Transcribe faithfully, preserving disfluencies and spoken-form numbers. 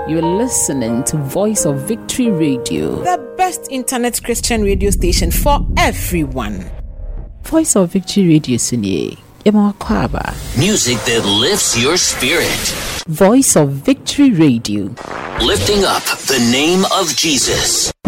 You're listening to Voice of Victory Radio, the best internet Christian radio station for everyone. Voice of Victory Radio Sunye. Music that lifts your spirit. Voice of Victory Radio. Lifting up the name of Jesus.